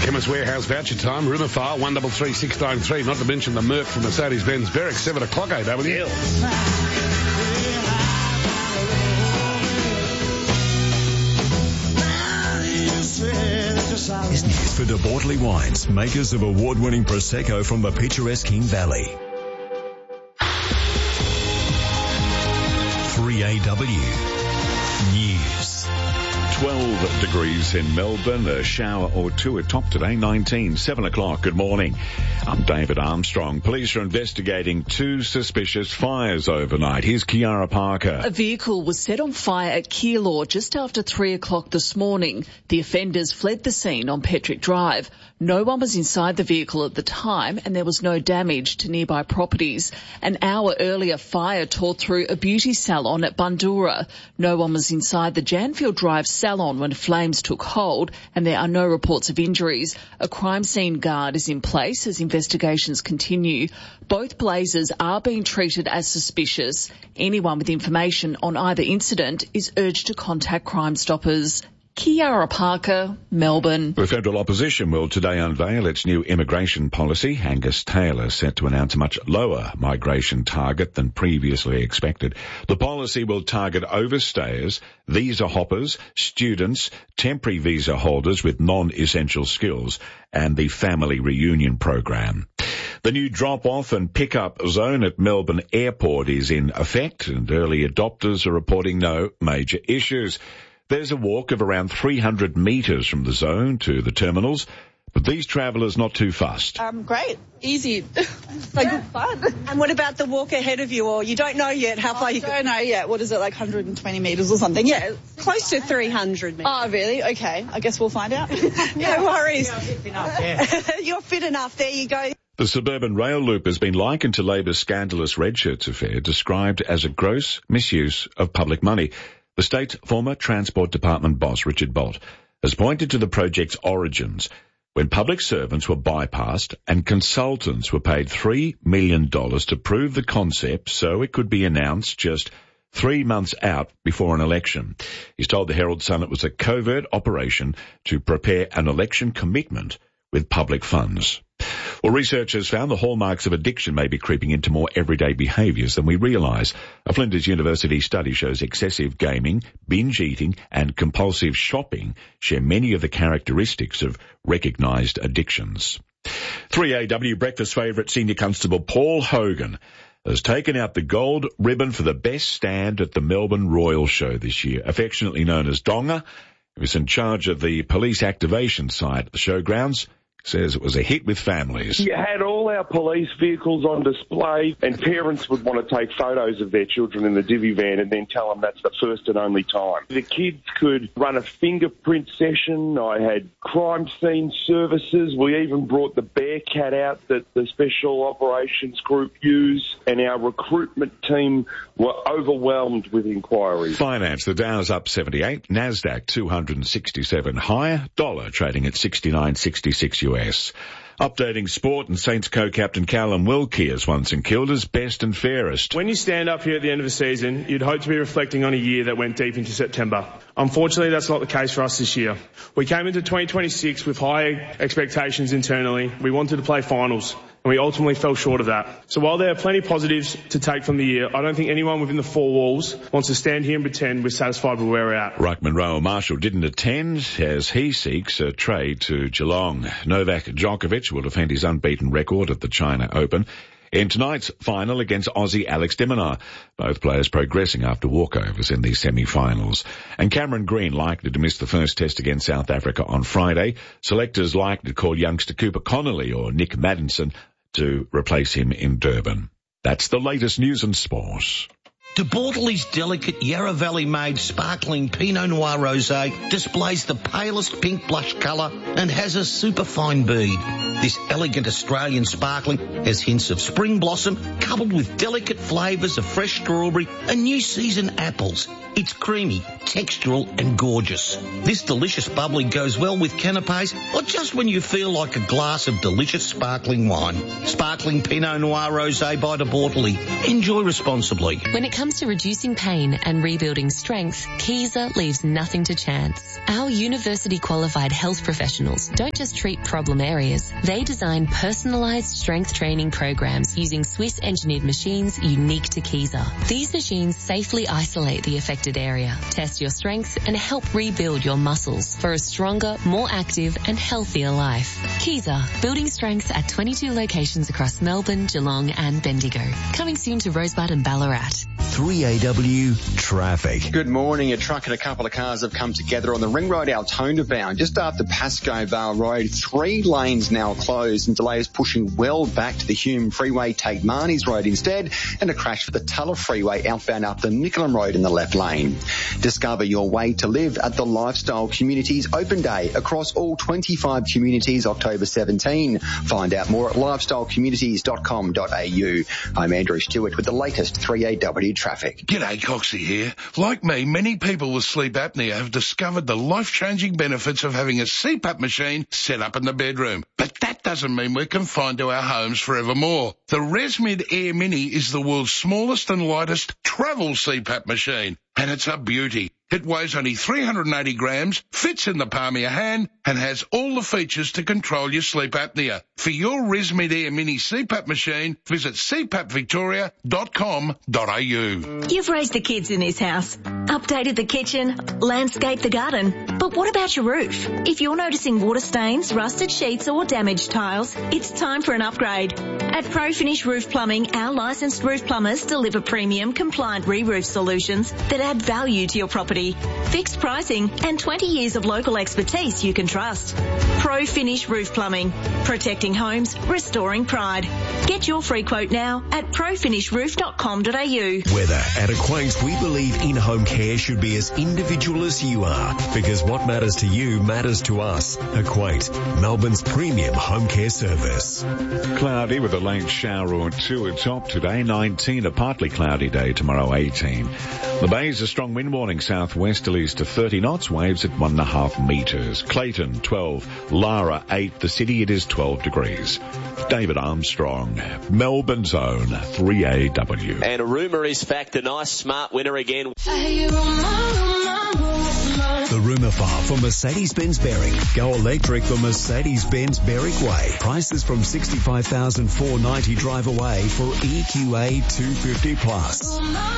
Chemist Warehouse voucher time. Rumour file 133693. Not to mention the Merc from Mercedes-Benz Berwick, 7 o'clock AW. This news for De Bortley Wines, makers of award-winning Prosecco from the picturesque King Valley. 3AW News. 12 degrees in Melbourne, a shower or two at top today, 19, 7 o'clock. Good morning. I'm David Armstrong. Police are investigating 2 suspicious fires overnight. Here's Kiara Parker. A vehicle was set on fire at Keilor just after 3 o'clock this morning. The offenders fled the scene on Petrick Drive. No one was inside the vehicle at the time and there was no damage to nearby properties. An hour earlier, fire tore through a beauty salon at Bundoora. No one was inside the Janfield Drive salon when flames took hold and there are no reports of injuries. A crime scene guard is in place as investigations continue. Both blazes are being treated as suspicious. Anyone with information on either incident is urged to contact Crime Stoppers. Kiara Parker, Melbourne. The federal opposition will today unveil its new immigration policy. Angus Taylor set to announce a much lower migration target than previously expected. The policy will target overstayers, visa hoppers, students, temporary visa holders with non-essential skills, and the family reunion program. The new drop-off and pick-up zone at Melbourne Airport is in effect, and early adopters are reporting no major issues. There's a walk of around 300 metres from the zone to the terminals, but these travellers not too fussed. Great. Easy. Good fun. And what about the walk ahead of you, or you don't know yet how far you don't know yet. What is it, like 120 metres or something? Yeah. Close to 300 metres. Oh, really? Okay. I guess we'll find out. No worries. Yeah. You're fit enough. There you go. The suburban rail loop has been likened to Labor's scandalous red shirts affair, described as a gross misuse of public money. The state's former Transport Department boss, Richard Bolt, has pointed to the project's origins when public servants were bypassed and consultants were paid $3 million to prove the concept so it could be announced just 3 months out before an election. He's told the Herald Sun it was a covert operation to prepare an election commitment with public funds. Well, researchers found the hallmarks of addiction may be creeping into more everyday behaviours than we realise. A Flinders University study shows excessive gaming, binge eating and compulsive shopping share many of the characteristics of recognised addictions. 3AW breakfast favourite Senior Constable Paul Hogan has taken out the gold ribbon for the best stand at the Melbourne Royal Show this year, affectionately known as Donga. He was in charge of the police activation site at the showgrounds. Says it was a hit with families. You had all our police vehicles on display and parents would want to take photos of their children in the divvy van and then tell them that's the first and only time. The kids could run a fingerprint session. I had crime scene services. We even brought the Bearcat out that the Special Operations Group use, and our recruitment team were overwhelmed with inquiries. Finance, the Dow's up 78, Nasdaq 267 higher, dollar trading at 69.66 US. Updating sport, and Saints co-captain Callum Wilkie has won St Kilda's best and fairest. When you stand up here at the end of the season, you'd hope to be reflecting on a year that went deep into September. Unfortunately, that's not the case for us this year. We came into 2026 with high expectations internally. We wanted to play finals, and we ultimately fell short of that. So while there are plenty of positives to take from the year, I don't think anyone within the four walls wants to stand here and pretend we're satisfied with where we're at. Ruckman Rowan Marshall didn't attend as he seeks a trade to Geelong. Novak Djokovic will defend his unbeaten record at the China Open in tonight's final against Aussie Alex de Minaur. Both players progressing after walkovers in the semi-finals. And Cameron Green likely to miss the first test against South Africa on Friday. Selectors likely to call youngster Cooper Connolly or Nick Maddinson to replace him in Durban. That's the latest news and sport. De Bortley's delicate Yarra Valley-made sparkling Pinot Noir Rosé displays the palest pink blush colour and has a superfine bead. This elegant Australian sparkling has hints of spring blossom coupled with delicate flavours of fresh strawberry and new season apples. It's creamy, textural and gorgeous. This delicious bubbly goes well with canapes or just when you feel like a glass of delicious sparkling wine. Sparkling Pinot Noir Rosé by De Bortley. Enjoy responsibly. When it it comes to reducing pain and rebuilding strength, Kaiser leaves nothing to chance. Our university-qualified health professionals don't just treat problem areas. They design personalised strength training programs using Swiss-engineered machines unique to Kaiser. These machines safely isolate the affected area, test your strength, and help rebuild your muscles for a stronger, more active, and healthier life. Kaiser, building strength at 22 locations across Melbourne, Geelong, and Bendigo. Coming soon to Rosebud and Ballarat. 3AW Traffic. Good morning. A truck and a couple of cars have come together on the Ring Road Altona bound just after Pascoe Vale Road. 3 lanes now closed and delays pushing well back to the Hume Freeway. Take Marnie's Road instead, and a crash for the Tulla Freeway outbound up the Nicholm Road in the left lane. Discover your way to live at the Lifestyle Communities Open Day across all 25 communities October 17. Find out more at lifestylecommunities.com.au. I'm Andrew Stewart with the latest 3AW traffic. G'day, Coxie here. Like me, many people with sleep apnea have discovered the life-changing benefits of having a CPAP machine set up in the bedroom. But that doesn't mean we're confined to our homes forevermore. The ResMed Air Mini is the world's smallest and lightest travel CPAP machine, and it's a beauty. It weighs only 380 grams, fits in the palm of your hand, and has all the features to control your sleep apnea. For your ResMed Air Mini CPAP machine, visit cpapvictoria.com.au. You've raised the kids in this house, updated the kitchen, landscaped the garden. But what about your roof? If you're noticing water stains, rusted sheets or damaged tiles, it's time for an upgrade. At ProFinish Roof Plumbing, our licensed roof plumbers deliver premium compliant re-roof solutions that add value to your property. Fixed pricing and 20 years of local expertise you can trust. ProFinish Roof Plumbing. Protecting homes, restoring pride. Get your free quote now at profinishroof.com.au. Weather. At Acquaint, we believe in-home care should be as individual as you are, because what matters to you matters to us. Acquaint, Melbourne's premium home care service. Cloudy with a late shower or two at top today. 19, a partly cloudy day tomorrow, 18. The Bay's a strong wind warning, southwesterlies to 30 knots, waves at 1.5 metres. Clayton, 12. Lara, 8. The city, it is 12 degrees. David Armstrong, Melbourne's own 3AW. And a rumour is fact, a nice smart winner again. The Rumour Farm for Mercedes-Benz Berwick. Go electric for Mercedes-Benz Berwick Way. Prices from $65,490 drive away for EQA 250 plus.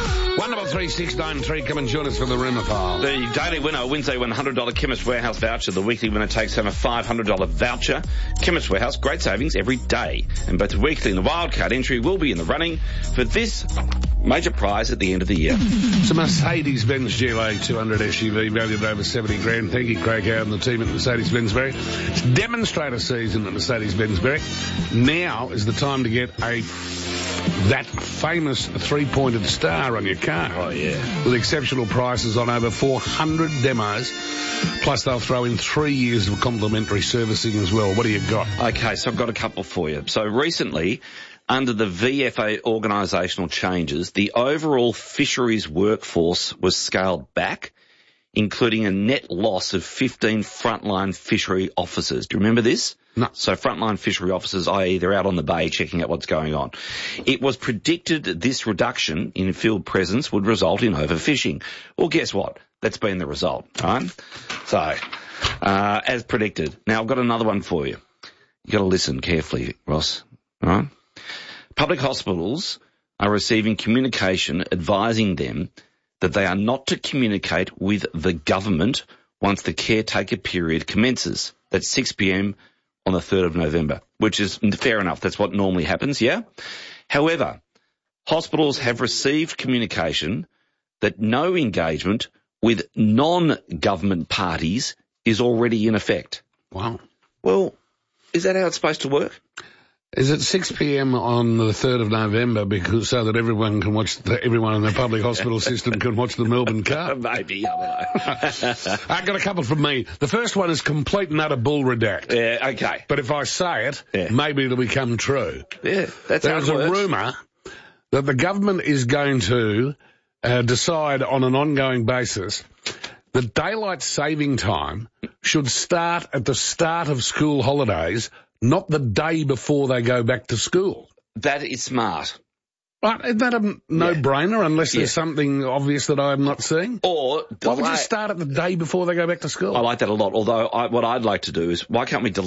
133 come and join us for the Rumour File. The daily winner wins a $100 Chemist Warehouse voucher. The weekly winner takes home a $500 voucher. Chemist Warehouse, great savings every day. And both the weekly and the wildcard entry will be in the running for this major prize at the end of the year. It's a Mercedes-Benz GLA 200 SUV valued at over 70 grand. Thank you, Craig Howard and the team at Mercedes-Benz Berwick. It's demonstrator season at Mercedes-Benz Berwick. Now is the time to get that famous three-pointed star on your car. Oh, yeah. With exceptional prices on over 400 demos. Plus, they'll throw in 3 years of complimentary servicing as well. What do you got? Okay, so I've got a couple for you. So recently, under the VFA organisational changes, the overall fisheries workforce was scaled back, including a net loss of 15 frontline fishery officers. Do you remember this? No. So frontline fishery officers, i.e. they're out on the bay checking out what's going on. It was predicted that this reduction in field presence would result in overfishing. Well, guess what? That's been the result, right? So, as predicted. Now, I've got another one for you. You've got to listen carefully, Ross, all right? Public hospitals are receiving communication advising them that they are not to communicate with the government once the caretaker period commences. That's 6 p.m. on the 3rd of November, which is fair enough. That's what normally happens, yeah? However, hospitals have received communication that no engagement with non-government parties is already in effect. Wow. Well, is that how it's supposed to work? Is it 6 p.m. on the 3rd of November so that everyone can watch, everyone in the public hospital system can watch the Melbourne Cup? Maybe, I don't know. I've got a couple from me. The first one is complete and utter bull redact. Yeah, okay. But if I say it, maybe it'll become true. Yeah, that's how it works. There's a rumour that the government is going to decide on an ongoing basis that daylight saving time should start at the start of school holidays, not the day before they go back to school. That is smart. Right, isn't that a no-brainer unless there's something obvious that I'm not seeing? Or why would you start it the day before they go back to school? I like that a lot, although what I'd like to do is, why can't we delay